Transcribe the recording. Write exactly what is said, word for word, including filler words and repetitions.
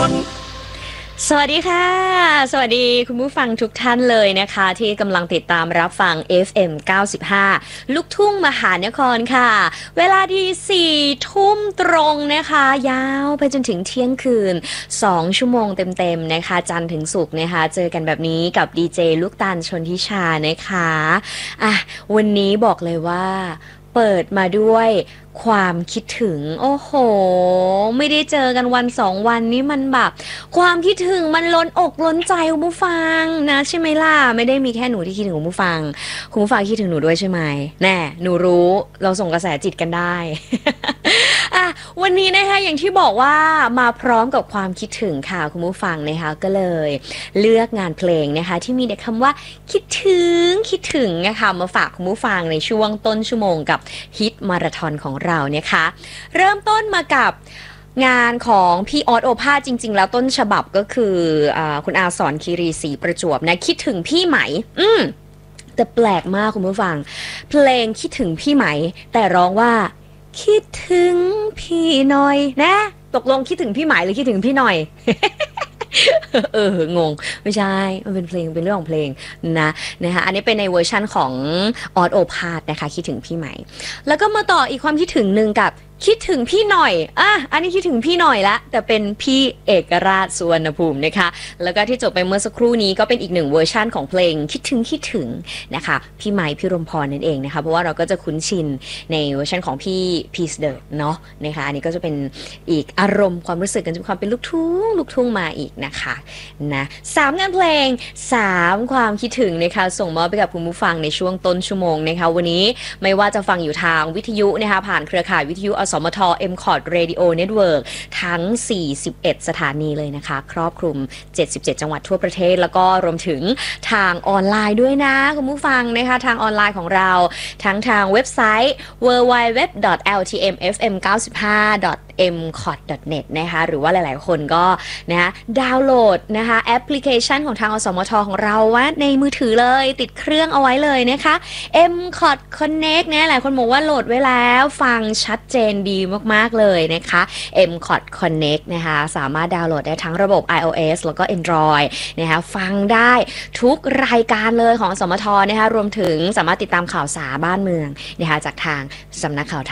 นสวัสดีค่ะสวัสดีคุณผู้ฟังทุกท่านเลยนะคะที่กำลังติดตามรับฟัง เอฟ เอ็ม เก้าสิบห้า ลูกทุ่งมหานครค่ะเวลาดีสี่ทุ่มตรงนะคะยาวไปจนถึงเที่ยงคืนสองชั่วโมงเต็มๆนะคะจันทร์ถึงศุกร์นะคะเจอกันแบบนี้กับดีเจลูกตาลชนทิชานะคะอ่ะวันนี้บอกเลยว่าเปิดมาด้วยความคิดถึงโอ้โหไม่ได้เจอกันวันสองวันนี้มันแบบความคิดถึงมันล้นอกล้นใจคุณผู้ฟังนะใช่ไหมล่ะไม่ได้มีแค่หนูที่คิดถึงคุณผู้ฟังคุณผู้ฟังคิดถึงหนูด้วยใช่ไหมแน่หนูรู้เราส่งกระแสจิตกันได้ อ่ะวันนี้นะคะอย่างที่บอกว่ามาพร้อมกับความคิดถึงค่ะคุณผู้ฟังนะคะก็เลยเลือกงานเพลงนะคะที่มีแต่คำว่าคิดถึงคิดถึงนะคะมาฝากคุณผู้ฟังในช่วงต้นชั่วโมงกับฮิตมาราธอนของเราเนี่ยค่ะเริ่มต้นมากับงานของพี่ออสโอภาสจริงๆแล้วต้นฉบับก็คืออ่าคุณอาสอนคีรีศรีประจวบนะคิดถึงพี่ไหมอืมแต่แปลกมากคุณผู้ฟังเพลงคิดถึงพี่ไหมแต่ร้องว่าคิดถึงพี่หน่อยนะตกลงคิดถึงพี่ไหมหรือคิดถึงพี่หน่อย เอองงไม่ใช่มันเป็นเพลงเป็นเรื่องของเพลงนะนะคะอันนี้เป็นในเวอร์ชั่นของออสโอภาสนะคะคิดถึงพี่ใหม่แล้วก็มาต่ออีกความคิดถึงหนึ่งกับคิดถึงพี่หน่อยอ่ะอันนี้คิดถึงพี่หน่อยละแต่เป็นพี่เอกราชสุวรรณภูมินะคะแล้วก็ที่จบไปเมื่อสักครู่นี้ก็เป็นอีกหนึ่งเวอร์ชั่นของเพลงคิดถึงคิดถึงนะคะพี่ไม้พี่รมพรนั่นเองนะคะเพราะว่าเราก็จะคุ้นชินในเวอร์ชันของพี่พีสเดอร์เนาะนะคะอันนี้ก็จะเป็นอีกอารมณ์ความรู้สึกกันความเป็นลูกทุ่งลูกทุ่งมาอีกนะคะนะสามงานเพลงสามความคิดถึงนะคะส่งมอบไปกับคุณผู้ฟังในช่วงต้นชั่วโมงนะคะวันนี้ไม่ว่าจะฟังอยู่ทางวิทยุนะคะผ่านเครือข่ายวิทยุอสมท เอ็ม คอร์ด Radio Network ทั้งสี่สิบเอ็ดสถานีเลยนะคะครอบคลุมเจ็ดสิบเจ็ดจังหวัดทั่วประเทศแล้วก็รวมถึงทางออนไลน์ด้วยนะคุณผู้ฟังนะคะทางออนไลน์ของเราทั้งทางเว็บไซต์ ดับเบิลยู ดับเบิลยู ดับเบิลยู ดอท แอล ที เอ็ม เอฟ เอ็ม เก้าสิบห้า ดอท เอ็ม คอร์ด ดอท เน็ต นะคะหรือว่าหลายๆคนก็นะคะดาวน์โหลดนะคะแอปพลิเคชันของทางอสมทของเราว่าในมือถือเลยติดเครื่องเอาไว้เลยนะคะ เอ็ม คอร์ด Connect นะหลายคนบอกว่าโหลดไว้แล้วฟังชัดเจนดีมากๆเลยนะคะ เอ็ม คอร์ด Connect นะคะสามารถดาวน์โหลดได้ทั้งระบบ iOS แล้วก็ Android นะคะฟังได้ทุกรายการเลยของสมทนะคะรวมถึงสามารถติดตามข่าวสารบ้านเมืองนะคะจากทางสำนักข่าว